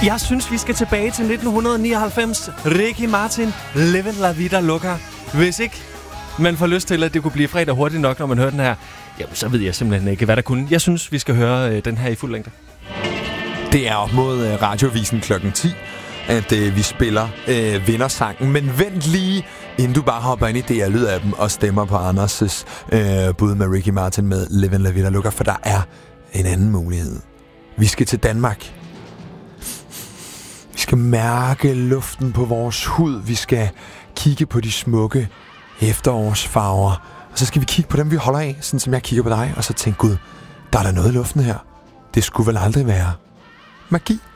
Jeg synes, vi skal tilbage til 1999. Ricky Martin, Livin' La Vida Loca. Hvis ikke man får lyst til, at det kunne blive fredag hurtigt nok, når man hører den her, jamen, så ved jeg simpelthen ikke, hvad der kunne. Jeg synes, vi skal høre den her i fuld længde. Det er op mod Radiovisen klokken 10, at vi spiller vindersangen. Men vent lige, inden du bare hopper ind i DR Lyd af dem og stemmer på Anders' bud med Ricky Martin med Livin' La Vida Loca, for der er en anden mulighed. Vi skal til Danmark. Vi skal mærke luften på vores hud. Vi skal kigge på de smukke efterårsfarver. Og så skal vi kigge på dem, vi holder af, sådan som jeg kigger på dig. Og så tænke, gud, der er der noget i luften her. Det skulle vel aldrig være magi.